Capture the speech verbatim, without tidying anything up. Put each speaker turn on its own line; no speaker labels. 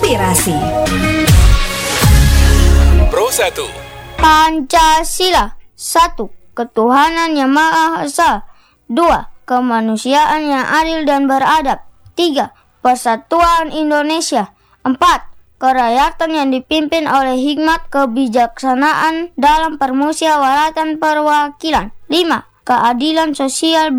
Inspirasi
Pro satu.
Pancasila. Satu. Ketuhanan yang Maha Esa. Dua. Kemanusiaan yang adil dan beradab. Tiga. Persatuan Indonesia. Empat. Kerakyatan yang dipimpin oleh hikmat kebijaksanaan dalam permusyawaratan perwakilan. Lima. Keadilan sosial